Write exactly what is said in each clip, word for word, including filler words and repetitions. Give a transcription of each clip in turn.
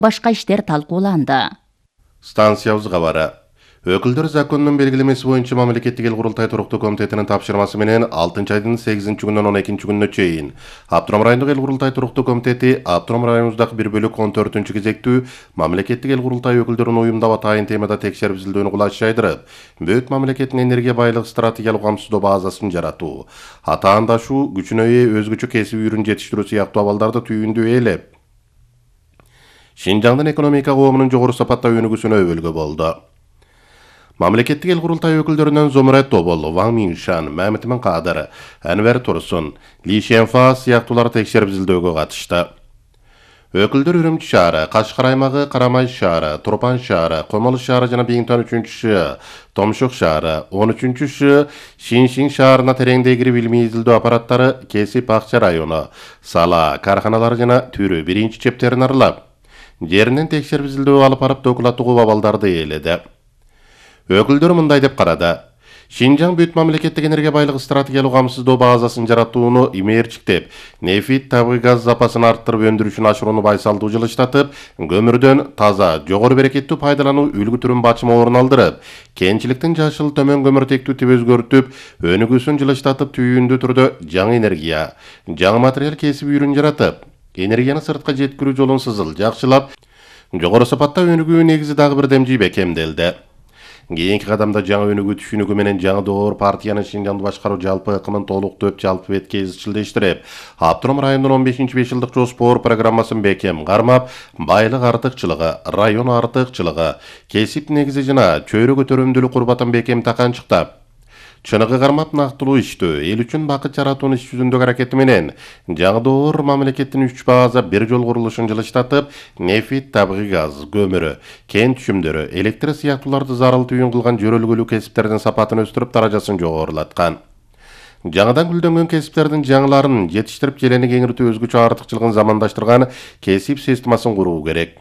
башка иштер талкууланды. Станциябыз кабары. Өкүлдөр законунун белгилемеси боюнча мамлекеттик эл курултай туруктуу комитетинин тапшырмасы менен алтынчы айдын сегизинчи күнүнөн он экинчи күнүнө чейин Автоном райондук эл курултай туруктуу комитети Автоном районубуздагы бир бөлүк он төртүнчү кезектүү мамлекеттик эл курултай өкүлдөрүн уюмдап атайын темада текшерип изилдөөнү кулач жайдырып, бөт мамлекеттин энергия байлык стратегиялык камсыздоо базасын жаратуу, атаандашуу, күчүнө ээ өзгөчө кесип үйрүн жетиштирүү сыяктуу абалдарды түйүндү ээлеп, Шинжаңдын экономика коомунун жогору сапаттагы өнүгүүсүнө өбөлгө болду. Мамлекеттик эл курултай өкүлдөрүнөн Зомурат Тобол, Ван Миншан, Мамитмин Кадыр, Анвер Турсун, Ли Шенфа сыяктуулар текшерип изилдөөгө катышты. Өкүлдөр Үрүмчү шаары, Кашкар аймагы, Карамай шаары, Турпан шаары, Комолу шаары жана Биңтон үчүнчү, Томшук шаары, он үчүнчү Шиншин шаарына тереңдей кирип илмий изилдөө аппараттары Кесип Акча району, Сала, карханалары жана Түрү биринчи чептерин аралап, жеринен текшерип изилдөө алып барып докуматтуу абалдарды ээледи. Өкүлдөр мындай деп карады. Шинжаң бүт мамлекеттик энергия байлыгы стратегиялык камсыздоо базасын жаратууну имээрчиктеп, нефит, табигый газ запасын арттырып өндүрүшүн ашырууну байсалдуу жылыштатып, көмүрдөн таза, жогору берекеттүү пайдалануу үлгү түрүн бачыма орун алдырып, кенчиликтин жашыл төмөн көмүртектүү тип өзгөртүп, өнүгүүсүн жылыштатып түйүндүү түрдө жаңы энергия, жаңы материал кесип үйрүн жаратып, энергияны сыртка жеткирүү жолун сызыл жакшылап, жогору сапатта өнүгүү негизи дагы бир демжи бекемделди. Кийинки кадамда жаңы өнүгүү түшүнүгү менен жаңы доор партиянын Шинжаңды башкаруу жалпы ыкымын толук төп жалпы бетке изчилдештирип, Автоном районунун он бешинчи беш жылдык жоспор программасын бекем кармап, байлык артыкчылыгы, район артыкчылыгы, кесип негизи жана чөйрө көтөрүмдүүлүк курбатын бекем таканчыктап, чыныгы кармап нактылуу иштөө, эл үчүн бакыт жаратуунун иш жүзүндөгү аракети менен жаңы доор мамлекеттин үч база бир жол курулушун жылыштатып, нефит, табигый газ, көмүрү, кен түшүмдөрү, электр сыяктууларды зарыл түйүн кылган жөрөлгөлүү кесиптердин сапатын өстүрүп, даражасын жогорулаткан. Жаңыдан гүлдөнгөн кесиптердин жаңыларын жетиштирип, желени кеңиртүү, өзгөчө артыкчылыгын замандаштырган кесип системасын куруу керек.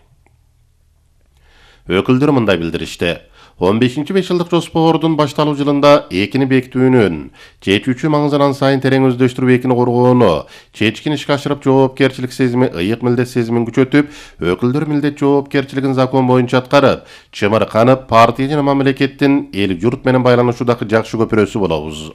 Өкүлдөр мындай билдиришти. он бешинчи беш жылдык жоспордун башталуу жылында экини бекитүүнүн, чечүүчү маңызынан сайын терең өздөштүрүп экини коргоону, чечкин ишке ашырып жоопкерчилик сезими, ыйык милдет сезимин күчөтүп, өкүлдөр милдет жоопкерчилигин закон боюнча аткарып, чымырканып, партия жана мамлекеттин эл журт менен байланышуудагы жакшы көпүрөсү болобуз.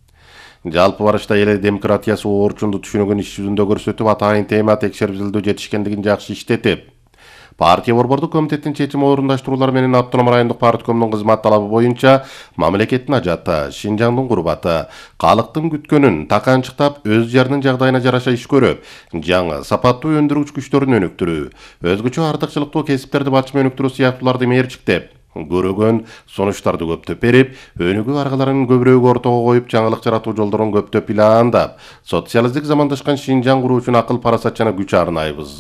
Жалпы барышта эл демократиясы оорчунду түшүнүгүн иш жүзүндө көрсөтүп, атайын тема текшерип изилдөө жетишкендигин жакшы иштетип, партия борбордук комитеттин чечим орундаштыруулары менен Автоном райондук парткомдун кызмат талабы боюнча мамлекеттин ажаты, Шинжаңдын курбаты, калктын күткөнүн таканчыктап, өз жеринин жагдайына жараша иш көрүп, жаңы сапаттуу өндүргүч күчтөрүн өнүктүрүү, өзгөчө артыкчылыктуу кесиптерди бачыма өнүктүрүү сыяктууларды мээрчиктеп, көрөгөн сунуштарды көптөп берип, өнүгүү аргаларын көбүрөөк ортого коюп, жаңылык жаратуу жолдорун көптөп пландап, социалисттик замандашкан Шинжаң куруу үчүн акыл, парасат жана күч арнайбыз.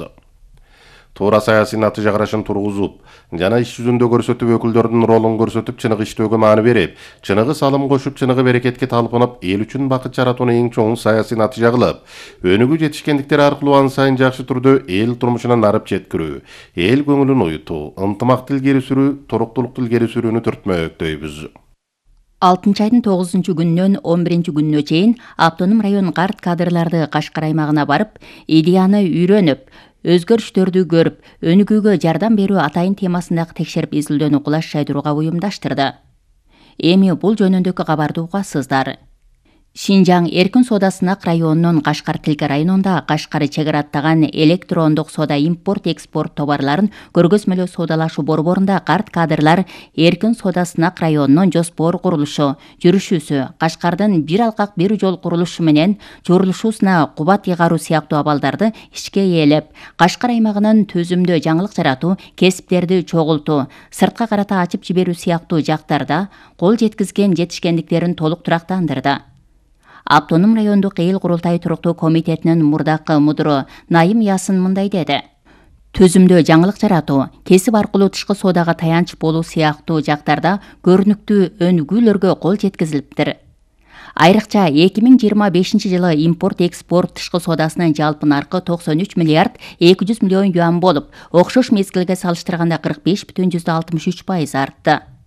Туура саясий натыйжа карашын тургузуп, жана иш жүзүндө көрсөтүп, өкүлдөрдүн ролун көрсөтүп, чыныгы иштөөгө маани берип, чыныгы салым кошуп, чыныгы берекетке талпынып, эл үчүн бакыт жаратууну эң чоң саясий натыйжа кылып, өнүгүү жетишкендиктери аркылуу ан сайын жакшы түрдө эл турмушуна нарып жеткирүү, эл көңүлүн уютуу, ынтымакты илгери сүрүү, туруктуулукту илгери сүрүүнү түртмөктөйбүз. алтынчы айдын тогузунчу күнүнөн он биринчи күнүнө чейин Автоном район карт кадрларды Кашкар аймагына барып, идеяны үйрөнүп, өзгөрүштөрдү көрүп, өнүгүүгө жардам берүү атайын темасындагы текшерип изилдөөнү кулаш жайдырууга уюмдаштырды. Эми бул жөнүндөгү кабарды угасыздар. Шинжаң эркин соода сынак районунун Кашкар Тилке районунда Кашкар чек ара аттаган электрондук соода импорт-экспорт товарларын көргөзмөлөө соодалашуу борборунда карт кадрлар эркин соода сынак районунун жоспор курулушу, жүрүшүүсү, Кашкардын бир алкак бир жол курулушу менен жорулушуусуна кубат ыйгаруу сыяктуу абалдарды ишке ээлеп, Кашкар аймагынын төзүмдүү жаңылык жаратуу, кесиптерди чогултуу, сыртка карата ачып жиберүү сыяктуу жактарда кол жеткизген жетишкендиктерин толук турактандырды. Автоном райондук эл курултай туруктуу комитетинин мурдакы мудуру Найым Ясын мындай деди. Төзүмдөө жаңылык жаратуу, кесип аркылуу тышкы соодага таянч болуу сыяктуу жактарда көрүнүктүү өнүгүүлөргө кол жеткизилиптир. Айрыкча эки миң жыйырма бешинчи жылы импорт-экспорт тышкы соодасынын жалпы наркы токсон үч миллиард эки жүз миллион юан болуп, окшош мезгилге салыштырганда кырк беш бүтүн жүз алтымыш үч пайыз артты.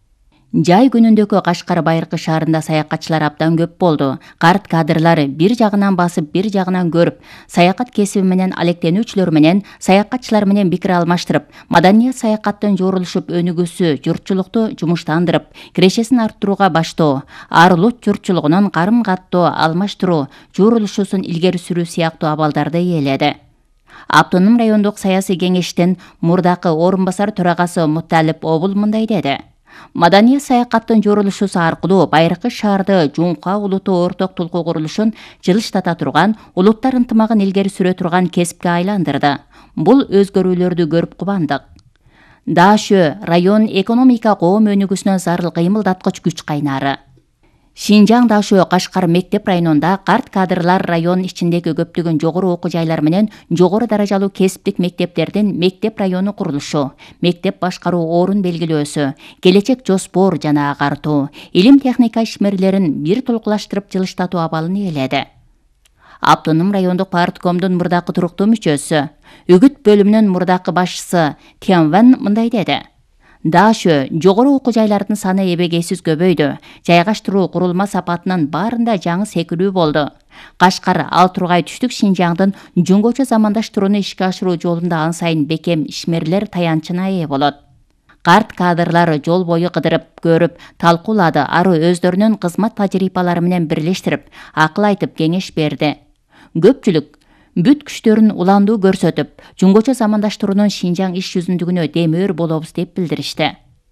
Жай күнүндөгү Кашкар байыркы шаарында саякатчылар абдан көп болду. Карт кадрлар бир жагынан басып, бир жагынан көрүп, саякат кесиби менен алектенүүчүлөр менен, саякатчылар менен пикир алмаштырып, маданият саякаттын жорулушуп өнүгүүсү журтчулукту жумуштандырып, кирешесин арттырууга баштоо, ар улут журтчулугунун карым каттоо алмаштыруу журулушуусун илгери сүрүү сыяктуу абалдарды ээледи. Автоном райондук саясий кеңештин мурдакы орун басар төрагасы Мутталип Обул мындай деди. Маданият саякаттын жорулушуусу аркылуу байыркы шаарды жуңка улуту орток тулкуу курулушун жылыштата турган, улуттар ынтымагын илгери сүрө турган кесипке айландырды. Бул өзгөрүүлөрдү көрүп кубандык. Даашө район экономика коом өнүгүүсүнө зарыл кыймылдаткыч күч кайнары. Шинжаң Даашө Кашкар мектеп районунда карт кадрлар район ичиндеги көптөгөн жогору окуу жайлар менен жогору даражалуу кесиптик мектептердин мектеп району курулушу, мектеп башкаруу орун белгилөөсү, келечек жоспор жана агартуу, илим техника ишмерлерин бир толкулаштырып жылыштатуу абалын ээледи. Автоном райондук парткомдун мурдакы туруктуу мүчөсү, үгүт бөлүмүнүн мурдакы башчысы Тянван мындай деди. Даашө жогору окуу жайлардын саны эбегейсиз көбөйдү. Жайгаштыруу курулма сапатынын баарында жаңы секирүү болду. Кашкар ал тургай түштүк Шинжаңдын жөнгөчө замандаштырууну ишке ашыруу жолунда ан сайын бекем ишмерлер таянчына ээ болот. Карт кадрлар жол бою кыдырып, көрүп, талкуулады, ары өздөрүнүн кызмат тажрыйбалары менен бирлештирип, акыл айтып, кеңеш берди. Көпчүлүк бүт күчтөрүн уландуу көрсөтүп, жөнгөчө замандаштыруунун Шинжаң иш жүзүндүгүнө демөөр болобуз деп билдиришти.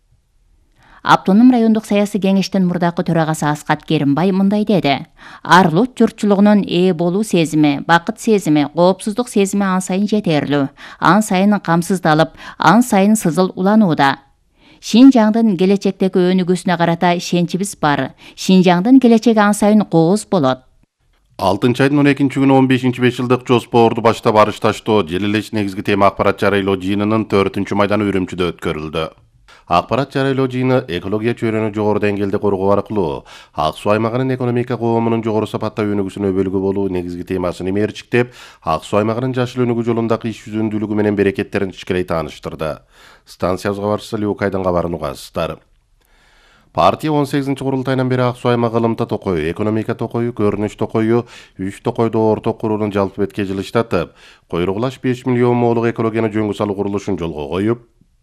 Автоном райондук саясий кеңештин мурдакы төрагасы Аскат Керимбай мындай деди. Ар улут журтчулугунун ээ болуу сезими, бакыт сезими, коопсуздук сезими ан сайын жетерлүү, ан сайын камсыздалып, ан сайын сызыл уланууда. Шинжаңдын келечектеги өнүгүүсүнө карата ишеничибиз бар. Шинжаңдын келечеги ан сайын кооз болот. алтынчы айдын он экинчи күнү он бешинчи беш жылдык жоспорду баштап барышташтоо жел элеш негизги тема акпарат жарыйлоо жыйынынын төртүнчү майданы Үрүмчүдө өткөрүлдү. Акпарат жарыйлоо жыйыны экология чөйрөнү жогору деңгээлде коргоо аркылуу Ак Суу аймагынын экономика коомунун жогору сапатта өнүгүүсүнө өбөлгө болуу негизги темасын имээрчиктеп, Ак Суу аймагынын жашыл өнүгүү жолундагы иш жүзүндүүлүгү менен берекеттерин ичкерей тааныштырды. Станция кабарчысы Люкайдын кабарын угасыздар. Партия он сегизинчи курултайынан бери Ак Суу аймагы ылымта токою, экономика токою, көрүнүш токою, үч токойду орток куруунун жалпы бетке жылыштатып, койругулаш беш миллион моолук экологияны жөнгө салуу курулушун жолго коюп,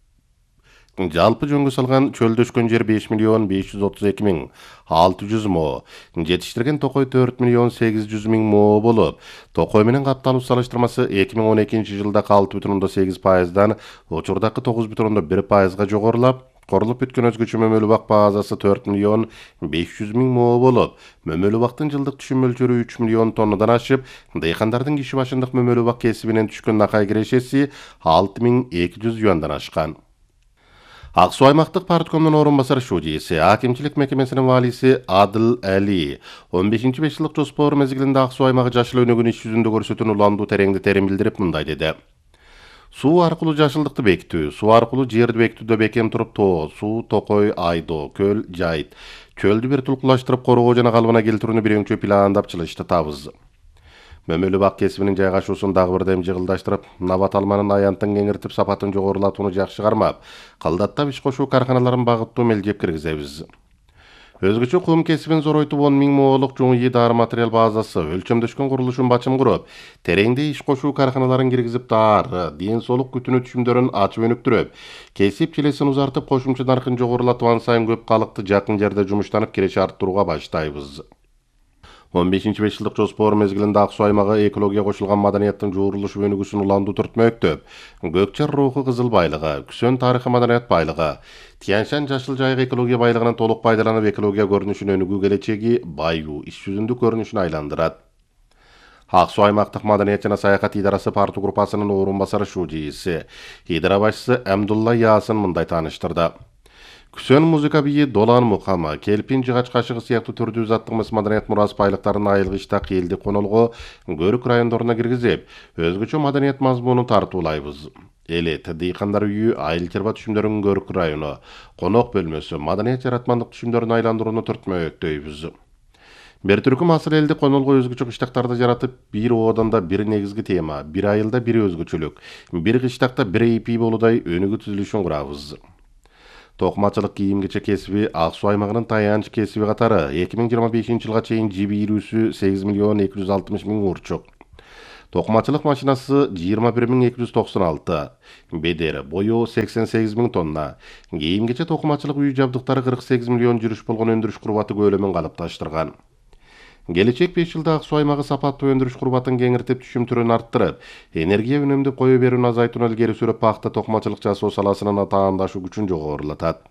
жалпы жөнгө салган чөлдөшкөн жер беш миллион беш жүз отуз эки миң алты жүз мо, жетиштирген токой төрт миллион сегиз жүз миң мо болуп, токой менен капталуу салыштырмасы эки миң он экинчи жылдагы алты бүтүн ондон сегиз пайыздан учурдагы тогуз бүтүн ондон бир пайызга жогорулап, корулуп бүткөн өзгөчө мөмөлүү бак базасы төрт миллион беш жүз миң мо болуп, мөмөлүү бактын жылдык түшүм мөлчөрү үч миллион тоннадан ашып, дыйкандардын киши башындык мөмөлүү бак кесибинен түшкөн накай кирешеси алты миң эки жүз юандан ашкан. Ак Суу аймактык парткомдун орун басар шудийси, акимчилик мекемесинин валиси Адыл Али он бешинчи беш жылдык жоспор мезгилинде Ак Суу аймагы жашыл өнүгүүнү иш жүзүндө көрсөтүүнү уландуу тереңдетерин билдирип мындай деди. Суу аркылуу жашылдыкты бекитүү, суу аркылуу жерди бекитүүдө бекем туруп тоо, суу, токой, айдоо, көл, жайыт, чөлдү бир тулкулаштырып коргоо жана калыбына келтирүүнү биринчи пландап жылыштатабыз. Мөмөлүү бак кесибинин жайгашуусун дагы бирдем жыгылдаштырып, набат алманын аянтын кеңиртип, сапатын жогорулатууну жакшы кармап, калдаттап иш кошуу карканаларын багыттуу мелдеп киргизебиз. Өзгөчө кум кесибин зоройтуп он миң моолук жуңйы дары материал базасы, өлчөмдөшкөн курулушун бачым куруп, тереңде иш кошуу карканаларын киргизип дары, ден соолук күтүнүү түшүмдөрүн ачып өнүктүрүп, кесип челесин узартып, кошумча наркын жогорулатып, ан сайын көп калыкты жакын жерде жумуштанып киреше арттырууга баштайбыз. он бешинчи беш жылдык жоспор мезгилинде Ак Суу аймагы экология кошулган маданияттын жуурулушу өнүгүүсүн уландуу түртмөктөп, Көкчар руху кызыл байлыгы, Күсөн тарыхы маданият байлыгы, Тянь-Шань жашыл жайык экология байлыгынан толук пайдаланып, экология көрүнүшүн өнүгүү келечеги баюу иш жүзүндүү көрүнүшүн айландырат. Ак Суу аймактык маданият жана саякат идарасы парту группасынын орун басары шудийси, идара башчысы Амдулла Ясын мындай тааныштырды. Күсөн музыка бийи Долан мукамы, келпин жыгач кашыгы сыяктуу түрдүү заттык мыс маданият мурас байлыктарын айылгычта кыйылды конолго, көрүк райондоруна киргизип, өзгөчө маданият мазмунун тартуулайбыз. Элет, дыйкандар үйү, айыл чарба түшүмдөрүнүн көрүк району, конок бөлмөсү, маданият жаратмандык түшүмдөрүн айландырууну түртмөктөйбүз. Бир түркү масыл элди конолго өзгөчө кыштактарды жаратып, бир ооданда бир негизги тема, бир айылда бир өзгөчөлүк, бир кыштакта бир эйпи болудай өнүгүү түзүлүшүн курабыз. Токмачылык кийим-кечек кесиби Ак Суу аймагынын таянч кесиби катары эки миң жыйырма бешинчи жылга чейин жиби ирүүсү сегиз миллион эки жүз алтымыш миң урчук. Токмачылык машинасы жыйырма бир миң эки жүз токсон алты, бедери бою сексен сегиз миң тонна, кийим-кечек токмачылык үй жабдыктары кырк сегиз миллион жүрүш болгон өндүрүш курбаты көлөмүн калыпташтырган. Келечек беш жылда Ак Суу аймагы сапаттуу өндүрүш курбатын кеңиртип, түшүм арттырып, энергия үнөмдүп кое берүүнү азайтууну илгери сүрүп, пахта токмачылык жасоо саласынын таандашуу күчүн жогорулатат.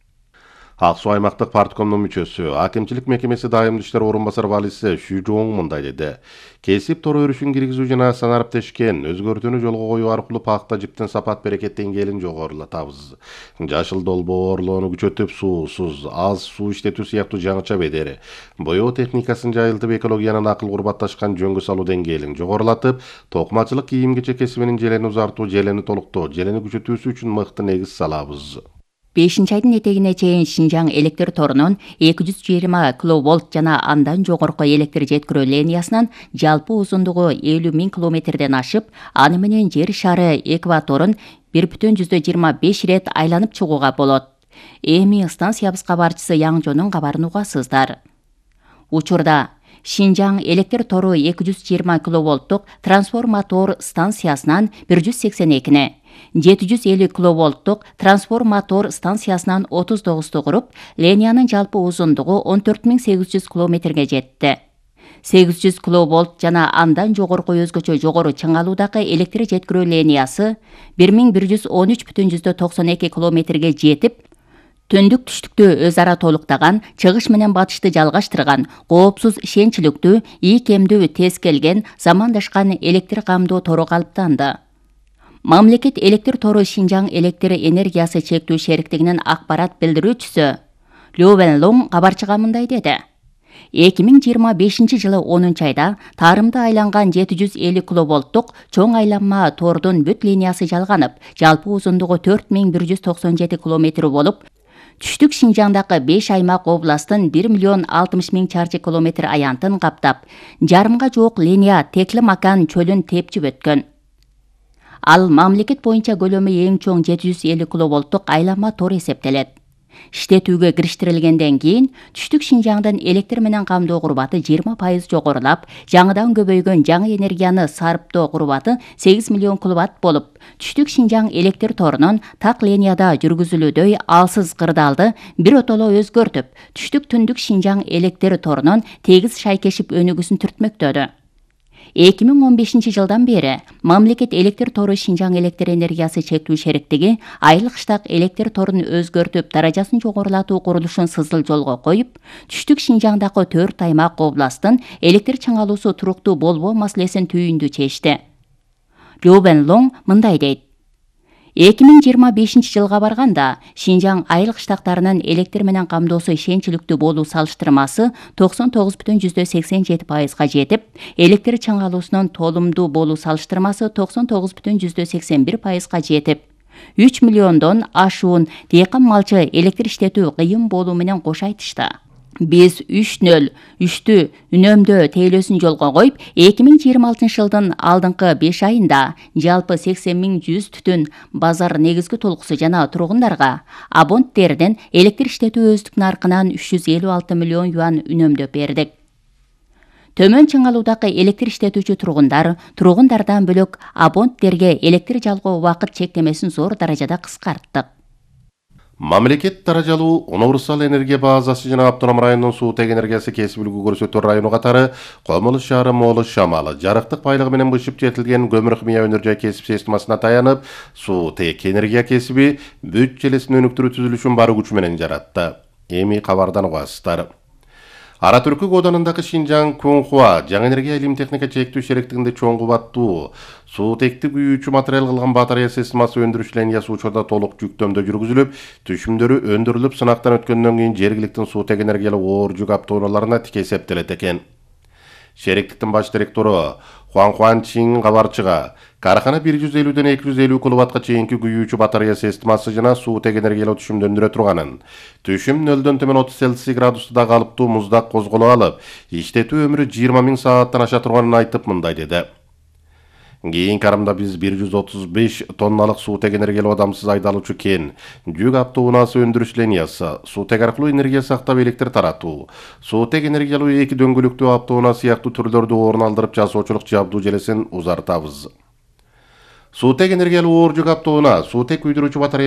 Ак Суу аймактык парткомдун мүчөсү, акимчилик мекемеси дайымдуу иштер орун басары балиси Шу Жоң мындай деди. Кесип тор өрүшүн киргизүү жана санариптешкен өзгөртүүнү жолго коюу аркылуу пахта жиптин сапат берекет деңгээлин жогорулатабыз. Жашыл долбоорлоону күчөтүп, суусуз, аз суу иштетүү сыяктуу жаңыча бедери, боёо техникасын жайылтып, экологиянын акыл курбатташкан жөнгө салуу деңгээлин жогорулатып, токмачылык кийим-кечек кесибинин желени узартуу, желени толуктоо, желени күчөтүүсү үчүн мыкты негиз салабыз. бешинчи айдын этегине чейин Шинжаң электр торунун эки жүз жыйырма киловольт жана андан жогорку электр жеткирүү линиясынан жалпы узундугу элүү миң километрден ашып, аны менен жер шары экваторун бир бүтүн жүздөн жыйырма беш ирет айланып чыгууга болот. Эми станциябыз кабарчысы Яңжонун кабарын угасыздар. Учурда Шинжаң электр тору эки жүз жыйырма киловольттук трансформатор станциясынан бир жүз сексен экине, жети жүз элүү киловольттук трансформатор станциясынан отуз тогузду куруп, линиянын жалпы узундугу он төрт миң сегиз жүз километрге жетти. сегиз жүз киловольт жана андан жогорку өзгөчө жогору чыңалуудагы электр жеткирүү линиясы бир миң бир жүз он үч бүтүн жүздөн токсон эки километрге жетип, түндүк түштүктү өз ара толуктаган, чыгыш менен батышты жалгаштырган, коопсуз ишенчиликтүү, ийкемдүү, тез келген, замандашкан электр камдоо тору калыптанды. Мамлекет электр тору Шинжаң электр энергиясы чектүү шериктигинин акпарат билдирүүчүсү Лю Венлоң кабарчыга мындай деди. эки миң жыйырма бешинчи жылы онунчу айда тарымды айланган жети жүз элүү киловольттук чоң айланма тордун бүт линиясы жалганып, жалпы узундугу төрт миң бир жүз токсон жети километр болуп, түштүк Шинжаңдагы беш аймак областтын бир миллион алтымыш миң чарчы километр аянтын каптап, жарымга жуук линия Теклимакан чөлүн тепчип өткөн. Ал мамлекет боюнча көлөмү эң чоң жети жүз элүү киловольттук айланма тор эсептелет. Иштетүүгө кириштирилгенден кийин түштүк Шинжаңдын электр менен камдоо курбаты жыйырма пайыз жогорулап, жаңыдан көбөйгөн жаңы энергияны сарптоо курбаты сегиз миллион киловатт болуп, түштүк Шинжаң электр торунун так линияда жүргүзүлүүдөй алсыз кырдаалды бир отоло өзгөртүп, түштүк түндүк Шинжаң электр торунун тегиз шайкешип өнүгүүсүн түртмөктөдү. эки миң он бешинчи жылдан бери мамлекет электр тору Шинжаң электр энергиясы чектүү шериктиги айыл кыштак электр торун өзгөртүп, даражасын жогорулатуу курулушун сызыл жолго коюп, түштүк Шинжаңдагы төрт аймак областтын электр чыңалуусу туруктуу болбоо маселесин түйүндүү чечти. Лю Венлоң мындай дейт. эки миң жыйырма бешинчи жылга барганда Шинжаң айыл кыштактарынын электр менен камдоосу ишенчиликтүү болуу салыштырмасы токсон тогуз бүтүн жүздөн сексен жети пайызга жетип, электр чыңалуусунун толумдуу болуу салыштырмасы токсон тогуз бүтүн жүздөн сексен бир пайызга жетип, үч миллиондон ашуун дыйкан малчы электр иштетүү кыйын болуу менен кошо айтышты. Биз үч нөл үчтү үнөмдөө тейлөөсүн жолго коюп, эки миң жыйырма алтынчы жылдын алдыңкы беш айында жалпы сексен миң жүз түтүн базар негизги толкусу жана тургундарга абоненттерден электр иштетүү өздүк наркынан үч жүз элүү алты миллион юан үнөмдөп бердик. Төмөн чыңалуудагы электр иштетүүчү тургундар, тургундардан бөлөк абоненттерге электр жалгоо убакыт чектемесин зор даражада кыскарттык. Мамлекет даражалуу универсал энергия базасы жана Автоном районунун суутек энергиясы кесип үлгү көрсөтүү району катары Комулуш шаары Молуш Шамалы жарыктык байлыгы менен бышып жетилген көмүр химия өнөр жай кесип системасына таянып, суутек энергия кесиби бүт желесин өнүктүрүү түзүлүшүн бары күчү менен жаратты. Эми кабардан угасыздар. Ара Түркү кооданындагы Шинжаң Кунхуа жаңы энергия илим техника чектүү шериктигинде чоң кубаттуу суутекти күйүүчү материал кылган батарея системасы өндүрүш линиясы учурда толук жүктөмдө жүргүзүлүп, түшүмдөрү өндүрүлүп, сынактан өткөндөн кийин жергиликтин суутек энергиялык оор жүк автоунааларына тike эсептелет экен. Шериктиктин баш директору Хуан Хуан Чин кабарчыга карахана бир жүз элүүдөн эки жүз элүү киловаттка чейинки күйүүчү батарея системасы жана суутек энергиялык түшүмдөндүрө турганын, түшүм нөлдөн төмөн отуз Цельсий градусда калыптуу муздак козголуп алып, иштетүү өмүрү жыйырма миң сааттан аша турганын айтып мындай деди. Кийинки карымда биз бир жүз отуз беш тонналык суутек энергиялуу адамсыз айдалуучу кен, жүк автоунаасы өндүрүш линиясы, суутек аркылуу энергия сактап электр таратуу, суутек энергиялуу эки дөңгөлөктүү автоунаа сыяктуу түрлөрдү орун алдырып жасоочулук жабдуу желесин узартабыз. Суутек энергиялуу оор жүк автоунаа, суутек күйдүрүүчү батарея